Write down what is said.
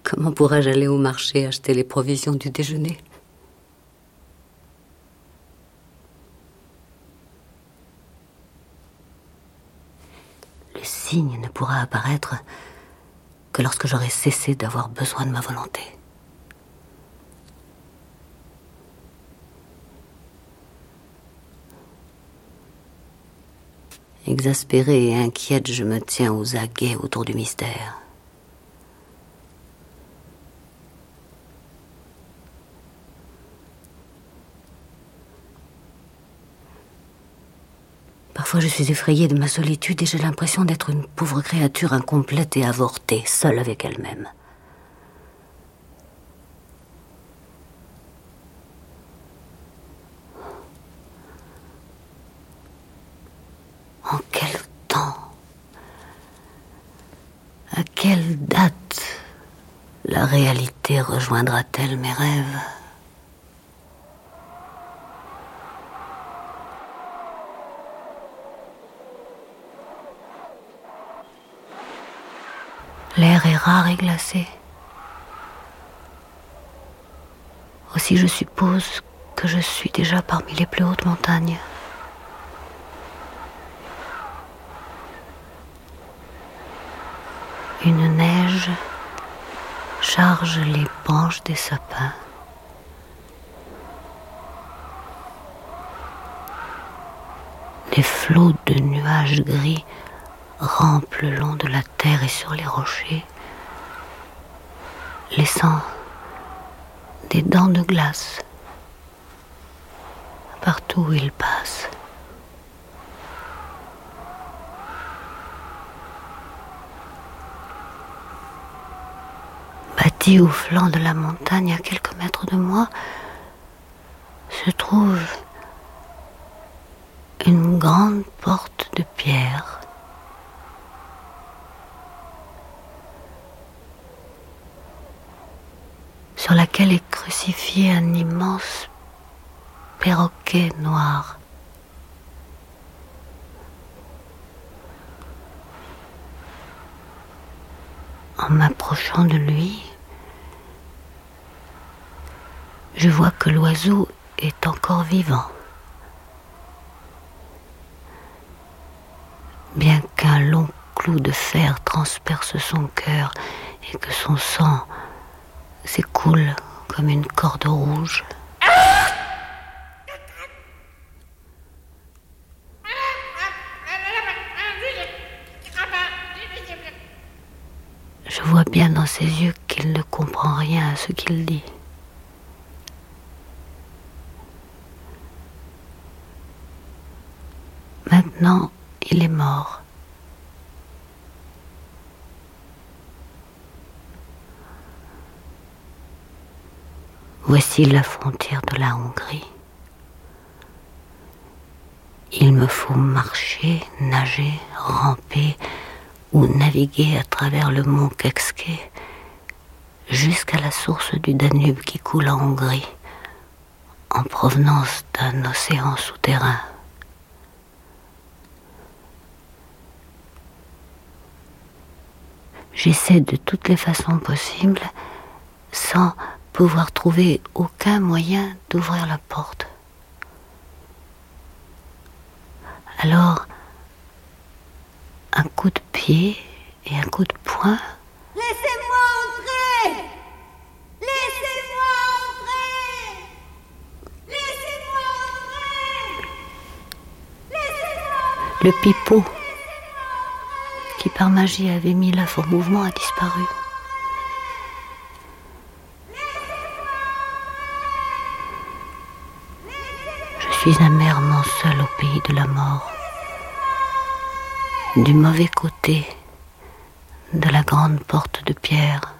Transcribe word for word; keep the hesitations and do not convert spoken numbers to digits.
Comment pourrais-je aller au marché acheter les provisions du déjeuner? Le signe ne pourra apparaître que lorsque j'aurai cessé d'avoir besoin de ma volonté. Exaspérée et inquiète, je me tiens aux aguets autour du mystère. Parfois, je suis effrayée de ma solitude et j'ai l'impression d'être une pauvre créature incomplète et avortée, seule avec elle-même. En quel temps, à quelle date la réalité rejoindra-t-elle mes rêves ? L'air est rare et glacé. Aussi je suppose que je suis déjà parmi les plus hautes montagnes. Une neige charge les branches des sapins. Des flots de nuages gris rampent le long de la terre et sur les rochers, laissant des dents de glace partout où ils passent. Bâti au flanc de la montagne, à quelques mètres de moi, se trouve une grande porte de pierre. Sur laquelle est crucifié un immense perroquet noir. En m'approchant de lui, je vois que l'oiseau est encore vivant. Bien qu'un long clou de fer transperce son cœur et que son sang s'écoule comme une corde rouge. Je vois bien dans ses yeux qu'il ne comprend rien à ce qu'il dit. Maintenant, il est mort. Voici la frontière de la Hongrie. Il me faut marcher, nager, ramper ou naviguer à travers le mont Kecskeé jusqu'à la source du Danube qui coule en Hongrie, en provenance d'un océan souterrain. J'essaie de toutes les façons possibles sans pouvoir trouver aucun moyen d'ouvrir la porte. Alors, un coup de pied et un coup de poing. Laissez-moi entrer! Laissez-moi entrer! Laissez-moi entrer! Laissez-moi entrer! Le pipeau, qui par magie avait mis l'œuf en mouvement, a disparu. Je suis amèrement seul au pays de la mort, du mauvais côté de la grande porte de pierre.